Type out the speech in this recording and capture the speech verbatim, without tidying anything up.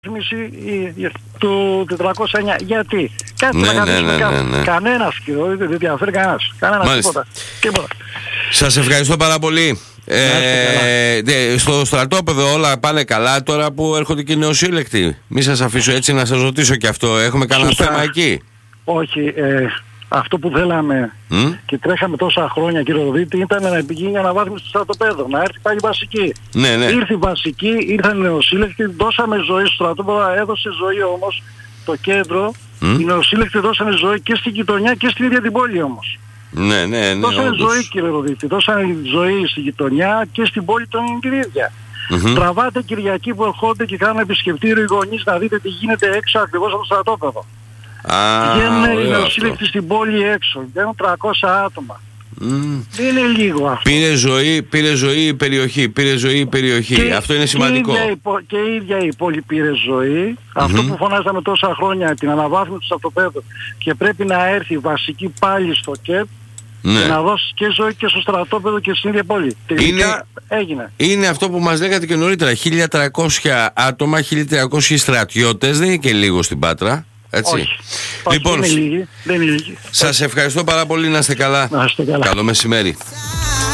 του τετρακόσια εννιά. Γιατί κάτι ναι, να ναι, κάνουμε ναι, ναι, ναι. Κανένας κύριο, δεν διαφέρει κανένας. Κανένας τίποτα. τίποτα. Σας ευχαριστώ πάρα πολύ. Ε, ε, στο στρατόπεδο όλα πάνε καλά τώρα που έρχονται και οι νεοσύλλεκτοι. Μη σας αφήσω έτσι να σας ρωτήσω και αυτό. Έχουμε κανένα θέμα εκεί? Όχι. Ε, αυτό που θέλαμε mm? και τρέχαμε τόσα χρόνια κύριε Ροδίτη ήταν να γίνει η αναβάθμιση στο στρατοπέδο. Να έρθει πάλι βασική. Ναι, ναι. Ήρθε η βασική, ήρθαν οι νεοσύλλεκτοι, δώσαμε ζωή στο στρατόπεδο, έδωσε ζωή όμως το κέντρο. Mm? Οι νεοσύλλεκτοι δώσανε ζωή και στην γειτονιά και στην ίδια την πόλη όμως. Ναι, ναι, ναι. Δώσανε όντως. ζωή κύριε Ροδίτη, δώσανε ζωή στη γειτονιά και στην πόλη των την ίδια. Mm-hmm. Τραβάτε Κυριακή που ερχόνται και κάνουν επισκεπτήριο οι γονείς να δείτε τι γίνεται έξω ακριβώς από το στρατόπεδο. Βγαίνουν οι νεοσύλλεκτοι στην πόλη έξω, βγαίνουν τριακόσια άτομα. Mm. Δεν είναι λίγο αυτό. Πήρε ζωή, πήρε ζωή η περιοχή, πήρε ζωή η περιοχή. Και, αυτό είναι σημαντικό. Και η, ίδια, και η ίδια η πόλη πήρε ζωή. Mm-hmm. Αυτό που φωνάζαμε τόσα χρόνια, την αναβάθμιση του στρατοπέδου και πρέπει να έρθει βασική πάλι στο ΚΕΠ. Ναι. Και να δώσει και ζωή και στο στρατόπεδο και στην ίδια πόλη. Τελικά είναι, έγινε. Είναι αυτό που μας λέγατε και νωρίτερα. χίλια τριακόσια άτομα, χίλια τριακόσιοι στρατιώτες, δεν είναι και λίγο στην Πάτρα. Έτσι. Όχι. Λοιπόν, δεν είναι λίγοι, δεν είναι λίγοι. Σας ευχαριστώ πάρα πολύ, να είστε καλά. Να είστε καλά. Καλό μεσημέρι.